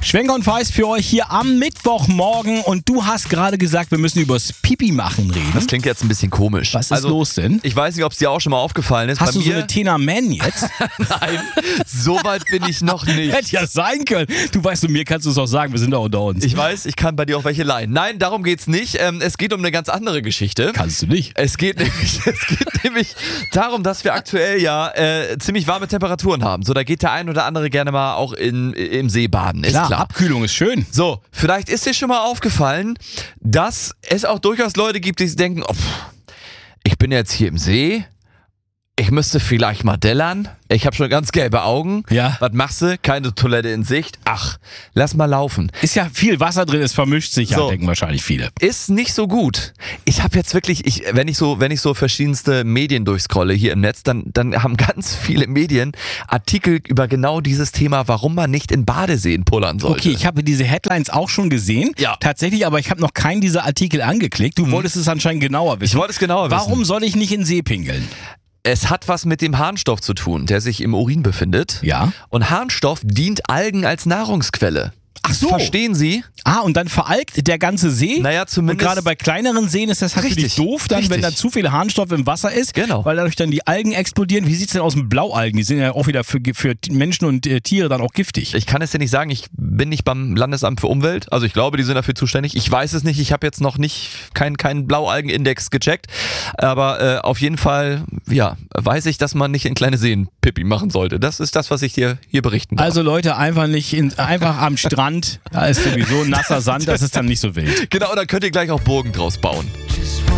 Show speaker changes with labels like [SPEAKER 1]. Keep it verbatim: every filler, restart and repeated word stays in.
[SPEAKER 1] Schwenker und Feist für euch hier am Mittwochmorgen und du hast gerade gesagt, wir müssen übers Pipi machen reden.
[SPEAKER 2] Das klingt jetzt ein bisschen komisch.
[SPEAKER 1] Was ist
[SPEAKER 2] also,
[SPEAKER 1] los denn?
[SPEAKER 2] Ich weiß nicht, ob es dir auch schon mal aufgefallen ist.
[SPEAKER 1] Hast
[SPEAKER 2] Bei
[SPEAKER 1] du
[SPEAKER 2] mir,
[SPEAKER 1] so eine Tena Man jetzt?
[SPEAKER 2] Nein, so weit bin ich noch nicht.
[SPEAKER 1] Hätte ja sein können. Du weißt, du mir kannst du es auch sagen, wir sind da unter uns.
[SPEAKER 2] Ich weiß, ich kann bei dir auch welche leihen. Nein, darum geht's nicht. Ähm, es geht um eine ganz andere Geschichte.
[SPEAKER 1] Kannst du nicht.
[SPEAKER 2] Es geht nämlich, es geht nämlich darum, dass wir aktuell ja äh, ziemlich warme Temperaturen haben. So, da geht der ein oder andere gerne mal auch in, im See baden. Ist
[SPEAKER 1] Klar,
[SPEAKER 2] klar.
[SPEAKER 1] Abkühlung ist schön.
[SPEAKER 2] So, vielleicht ist dir schon mal aufgefallen, dass es auch durchaus Leute gibt, die sich denken, oh, pff, ich bin jetzt hier im See, ich müsste vielleicht mal dellern, ich habe schon ganz gelbe Augen.
[SPEAKER 1] Ja.
[SPEAKER 2] Was machst du? Keine Toilette in Sicht. Ach, lass mal laufen.
[SPEAKER 1] Ist ja viel Wasser drin, es vermischt sich ja,
[SPEAKER 2] So.
[SPEAKER 1] denken wahrscheinlich viele.
[SPEAKER 2] Ist nicht so gut. Ich habe jetzt wirklich, ich, wenn ich so, wenn ich so verschiedenste Medien durchscrolle hier im Netz, dann, dann haben ganz viele Medien Artikel über genau dieses Thema, warum man nicht in Badeseen pullern sollte.
[SPEAKER 1] Okay, ich habe diese Headlines auch schon gesehen.
[SPEAKER 2] Ja.
[SPEAKER 1] Tatsächlich, aber ich habe noch keinen dieser Artikel angeklickt. Du wolltest es anscheinend genauer wissen.
[SPEAKER 2] Ich wollte es genauer wissen.
[SPEAKER 1] Warum soll ich nicht in den See pinkeln?
[SPEAKER 2] Es hat was mit dem Harnstoff zu tun, der sich im Urin befindet.
[SPEAKER 1] Ja.
[SPEAKER 2] Und Harnstoff dient Algen als Nahrungsquelle.
[SPEAKER 1] Ach so.
[SPEAKER 2] Verstehen Sie?
[SPEAKER 1] Ah, und dann veralgt der ganze See?
[SPEAKER 2] Naja,
[SPEAKER 1] Und
[SPEAKER 2] zumindest.
[SPEAKER 1] gerade bei kleineren Seen ist das natürlich
[SPEAKER 2] Richtig,
[SPEAKER 1] doof, dann, wenn
[SPEAKER 2] richtig.
[SPEAKER 1] da zu viel Harnstoff im Wasser ist,
[SPEAKER 2] Genau.
[SPEAKER 1] weil dadurch dann die Algen explodieren. Wie sieht's denn aus mit Blaualgen? Die sind ja auch wieder für, für Menschen und äh, Tiere dann auch giftig.
[SPEAKER 2] Ich kann es dir nicht sagen, ich bin nicht beim Landesamt für Umwelt. Also ich glaube, die sind dafür zuständig. Ich weiß es nicht, ich habe jetzt noch nicht keinen kein Blaualgenindex gecheckt. Aber äh, auf jeden Fall, ja, weiß ich, dass man nicht in kleine Seen Pipi machen sollte. Das ist das, was ich dir hier berichten darf.
[SPEAKER 1] Also Leute, einfach nicht in, einfach am Strand, da ist sowieso nasser Sand, das ist dann nicht so wild.
[SPEAKER 2] Genau, da könnt ihr gleich auch Burgen draus bauen.